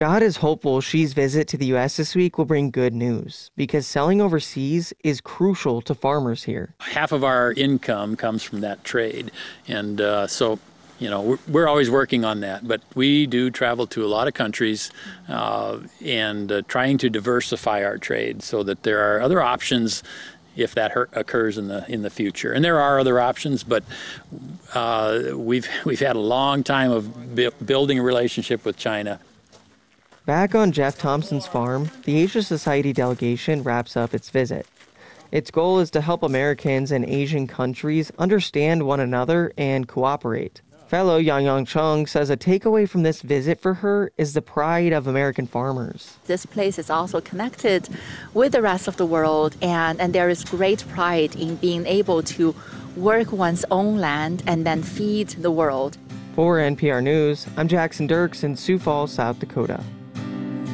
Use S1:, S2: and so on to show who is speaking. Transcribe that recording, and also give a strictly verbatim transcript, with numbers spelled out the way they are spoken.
S1: God is hopeful Xi's visit to the U S this week will bring good news because selling overseas is crucial to farmers here.
S2: Half of our income comes from that trade, and uh, so you know we're, we're always working on that. But we do travel to a lot of countries uh, and uh, trying to diversify our trade so that there are other options if that hurt occurs in the in the future. And there are other options, but uh, we've we've had a long time of bu- building a relationship with China.
S1: Back on Jeff Thompson's farm, the Asia Society delegation wraps up its visit. Its goal is to help Americans in Asian countries understand one another and cooperate. Fellow Yang Yang Chung says a takeaway from this visit for her is the pride of American farmers.
S3: This place is also connected with the rest of the world, and, and there is great pride in being able to work one's own land and then feed the world.
S1: For N P R News, I'm Jackson Dirks in Sioux Falls, South Dakota.